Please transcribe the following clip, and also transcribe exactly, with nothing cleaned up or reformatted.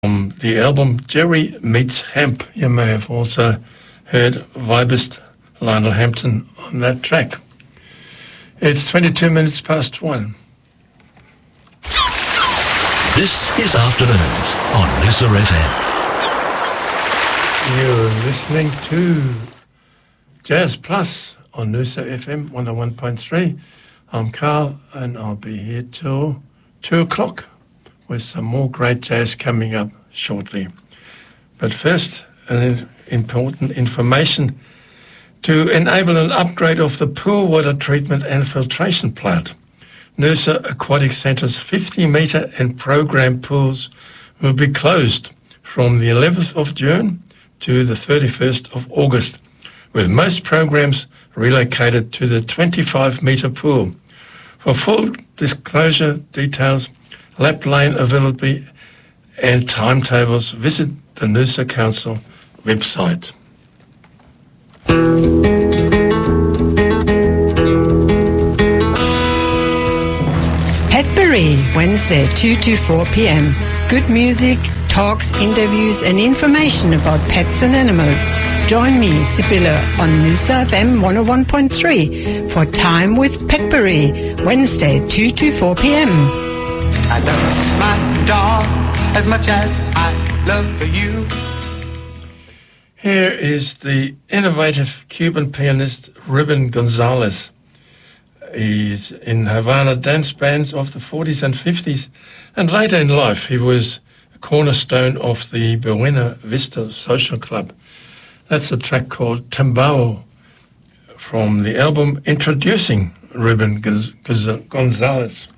From the album Jerry Meets Hemp, you may have also heard vibist Lionel Hampton on that track. It's twenty-two minutes past one. This is Afternoons on Noosa F M. You're listening to Jazz Plus on Noosa F M one oh one point three. I'm Carl and I'll be here till two o'clock with some more great jazz coming up shortly. But first, an important information to enable an upgrade of the pool water treatment and filtration plant. Noosa Aquatic Centre's fifty metre and program pools will be closed from the eleventh of June to the thirty-first of August, with most programs relocated to the twenty-five metre pool. For full disclosure details, lap lane availability and timetables, visit the Noosa Council website. Petbury, Wednesday, two to four p.m. Good music, talks, interviews and information about pets and animals. Join me, Sibylla, on Noosa F M one oh one point three for Time with Petbury, Wednesday, two to four p.m. I love my dog as much as I love you. Here is the innovative Cuban pianist Ruben Gonzalez. He's in Havana dance bands of the forties and fifties, and later in life he was a cornerstone of the Buena Vista Social Club. That's a track called Tambao from the album Introducing Ruben Gonzalez.